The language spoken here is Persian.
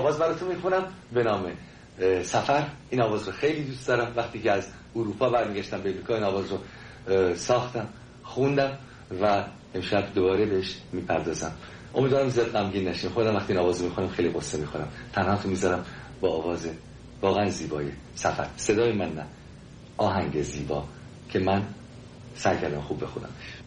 آواز براتون میخونم به نام سفر. این آواز رو خیلی دوست دارم. وقتی که از اروپا برمیگشتم به امریکا این آواز رو ساختم، خوندم و امشب دوباره بهش میپردازم. امیدوارم زیاد غمگین نشین. خودم وقتی این آواز میخونم خیلی قصه میخورم. تنها تو میذارم با آواز واقعا زیبای سفر. صدای من نه، آهنگ زیبا که من سعی کردم خوب بخونمش.